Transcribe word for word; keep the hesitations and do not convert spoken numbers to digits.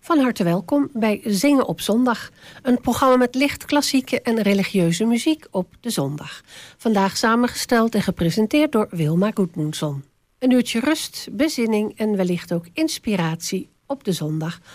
Van harte welkom bij Zingen op Zondag. Een programma met licht klassieke en religieuze muziek op de zondag. Vandaag samengesteld en gepresenteerd door Wilma Goedmoensson. Een uurtje rust, bezinning en wellicht ook inspiratie op de zondag.